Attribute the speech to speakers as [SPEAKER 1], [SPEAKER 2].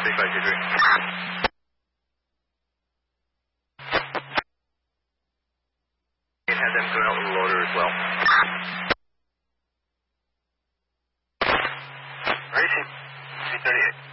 [SPEAKER 1] 6523. And have them going out with the loader as well. Racing, 338.